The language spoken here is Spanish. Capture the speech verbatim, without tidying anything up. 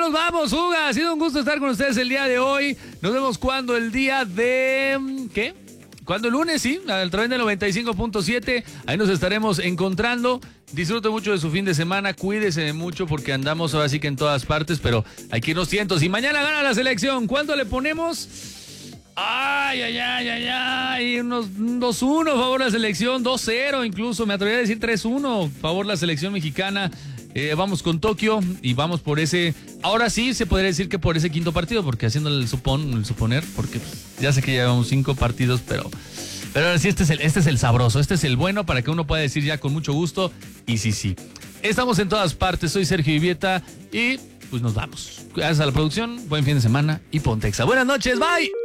nos vamos, Uga. Ha sido un gusto estar con ustedes el día de hoy. Nos vemos cuando el día de... ¿Qué? Cuando el lunes, sí, a través del noventa y cinco punto siete. Ahí nos estaremos encontrando. Disfrute mucho de su fin de semana. Cuídese mucho porque andamos ahora sí que en todas partes, pero hay que irnos cientos. Y mañana gana la selección. ¿Cuánto le ponemos? Ay, ay, ay, ay, ay. Unos dos uno, favor la selección. dos cero incluso. Me atrevería a decir tres uno, favor la selección mexicana. Eh, vamos con Tokio y vamos por ese, ahora sí se podría decir que por ese quinto partido, porque haciendo el supón, el suponer, porque pues, ya sé que ya llevamos cinco partidos, pero, pero ahora sí este es el, este es el sabroso, este es el bueno para que uno pueda decir ya con mucho gusto y sí, sí. Estamos en todas partes, soy Sergio Ivieta y pues nos vamos. Gracias a la producción, buen fin de semana y Pontexa. Buenas noches, bye.